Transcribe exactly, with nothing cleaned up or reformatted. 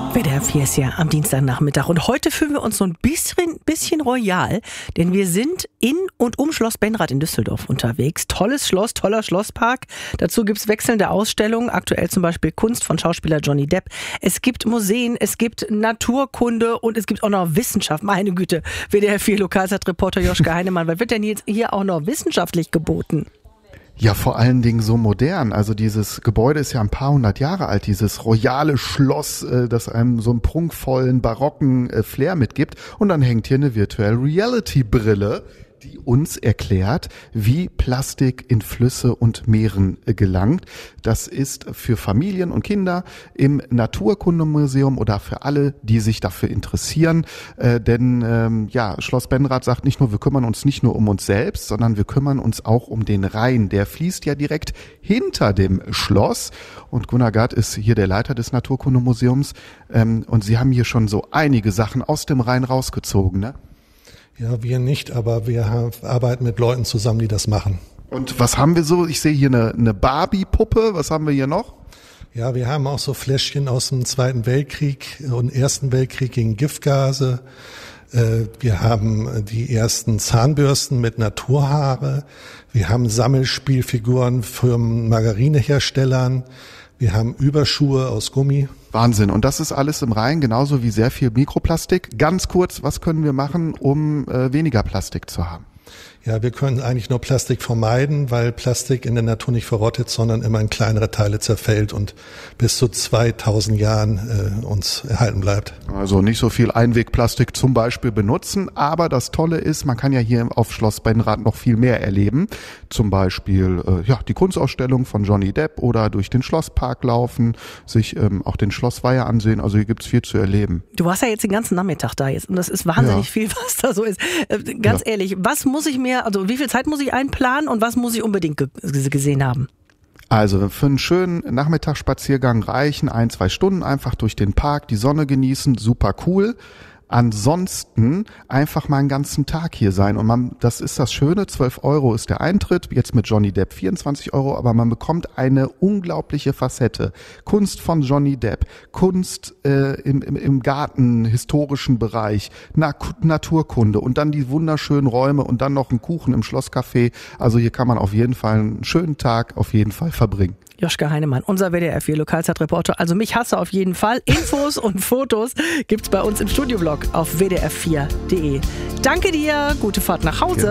W D R vier ist ja am Dienstagnachmittag und heute fühlen wir uns so ein bisschen, bisschen royal, denn wir sind in und um Schloss Benrath in Düsseldorf unterwegs. Tolles Schloss, toller Schlosspark. Dazu gibt's wechselnde Ausstellungen, aktuell zum Beispiel Kunst von Schauspieler Johnny Depp. Es gibt Museen, es gibt Naturkunde und es gibt auch noch Wissenschaft. Meine Güte, W D R vier Lokalzeitreporter Joschka Heinemann, was wird denn jetzt hier auch noch wissenschaftlich geboten? Ja, vor allen Dingen so modern. Also dieses Gebäude ist ja ein paar hundert Jahre alt, dieses royale Schloss, äh, das einem so einen prunkvollen, barocken äh, Flair mitgibt. Und dann hängt hier eine Virtual Reality Brille, die uns erklärt, wie Plastik in Flüsse und Meeren äh, gelangt. Das ist für Familien und Kinder im Naturkundemuseum oder für alle, die sich dafür interessieren. Äh, denn ähm, ja, Schloss Benrath sagt nicht nur, wir kümmern uns nicht nur um uns selbst, sondern wir kümmern uns auch um den Rhein. Der fließt ja direkt hinter dem Schloss. Und Gunnar Gard ist hier der Leiter des Naturkundemuseums. Ähm, und Sie haben hier schon so einige Sachen aus dem Rhein rausgezogen, ne? Ja, wir nicht, aber wir haben, arbeiten mit Leuten zusammen, die das machen. Und was haben wir so? Ich sehe hier eine, eine Barbie-Puppe. Was haben wir hier noch? Ja, wir haben auch so Fläschchen aus dem Zweiten Weltkrieg und Ersten Weltkrieg gegen Giftgase. Wir haben die ersten Zahnbürsten mit Naturhaare. Wir haben Sammelspielfiguren für Margarineherstellern. Wir haben Überschuhe aus Gummi. Wahnsinn. Und das ist alles im Rhein, genauso wie sehr viel Mikroplastik. Ganz kurz, was können wir machen, um äh, weniger Plastik zu haben? Ja, wir können eigentlich nur Plastik vermeiden, weil Plastik in der Natur nicht verrottet, sondern immer in kleinere Teile zerfällt und bis zu zweitausend Jahren äh, uns erhalten bleibt. Also nicht so viel Einwegplastik zum Beispiel benutzen, aber das Tolle ist, man kann ja hier auf Schloss Benrath noch viel mehr erleben. Zum Beispiel äh, ja die Kunstausstellung von Johnny Depp oder durch den Schlosspark laufen, sich ähm, auch den Schlossweiher ansehen. Also hier gibt's viel zu erleben. Du warst ja jetzt den ganzen Nachmittag da jetzt und das ist wahnsinnig ja. viel, was da so ist. Äh, ganz ja. ehrlich, was muss ich mir Also wie viel Zeit muss ich einplanen und was muss ich unbedingt ge- gesehen haben? Also für einen schönen Nachmittagsspaziergang reichen ein, zwei Stunden einfach durch den Park, die Sonne genießen, super cool. Ansonsten einfach mal einen ganzen Tag hier sein und man, das ist das Schöne, zwölf Euro ist der Eintritt, jetzt mit Johnny Depp vierundzwanzig Euro, aber man bekommt eine unglaubliche Facette. Kunst von Johnny Depp, Kunst äh, im, im, im Garten, historischen Bereich, Na- Naturkunde und dann die wunderschönen Räume und dann noch ein Kuchen im Schlosscafé. Also hier kann man auf jeden Fall einen schönen Tag auf jeden Fall verbringen. Joschka Heinemann, unser W D R vier Lokalzeitreporter. Also mich hasse auf jeden Fall. Infos und Fotos gibt's bei uns im Studioblog auf w d r vier punkt d e. Danke dir, gute Fahrt nach Hause.